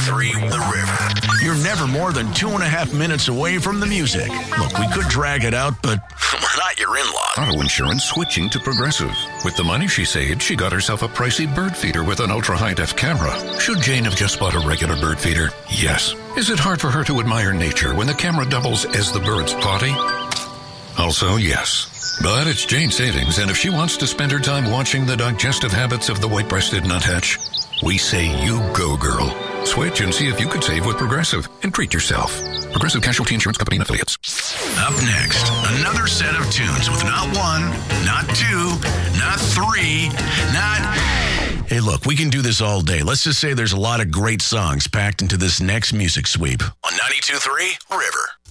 92.3 The River. You're never more than 2.5 minutes away from the music. Look, we could drag it out, but we're not your in-laws. Auto insurance switching to Progressive. With the money she saved, she got herself a pricey bird feeder with an ultra-high-def camera. Should Jane have just bought a regular bird feeder? Yes. Is it hard for her to admire nature when the camera doubles as the bird's potty? Also, yes. But it's Jane's savings, and if she wants to spend her time watching the digestive habits of the white-breasted nuthatch, we say you go, girl. Switch and see if you could save with Progressive and treat yourself. Progressive Casualty Insurance Company and Affiliates. Up next, another set of tunes with not one, not two, not three, not... Hey, look, we can do this all day. Let's just say there's a lot of great songs packed into this next music sweep on 92.3 River.